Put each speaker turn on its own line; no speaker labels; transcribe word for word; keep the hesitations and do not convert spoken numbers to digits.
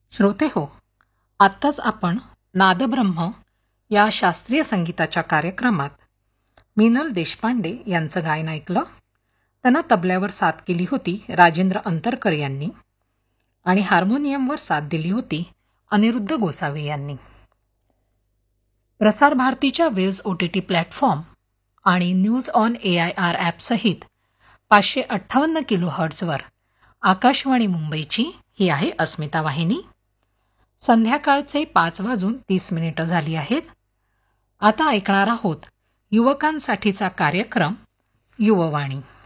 श्रोते हो, आत्ताच आपण नादब्रह्म या शास्त्रीय संगीताच्या कार्यक्रमात मीनल देशपांडे यांचं गायन ऐकलं. त्यांना तबल्यावर साथ केली होती राजेंद्र अंतरकर यांनी आणि हार्मोनियमवर साथ दिली होती अनिरुद्ध गोसावी यांनी. प्रसार भारतीच्या waves O T T platform आणि news on A I R ॲपसहित पाचशे अठ्ठावन्न किलो हर्ट्झवर आकाशवाणी मुंबईची ही आहे अस्मिता वाहिनी. संध्याकाळचे पाच वाजून तीस मिनिटं झाली आहेत. आता ऐकणार आहोत युवकांसाठीचा कार्यक्रम युववाणी.